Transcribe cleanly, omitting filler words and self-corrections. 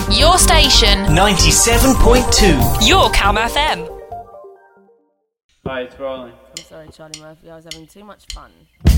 Your station. 97.2. Your Calm FM. Hi, it's rolling. I'm sorry, Charlie Murphy. I was having too much fun.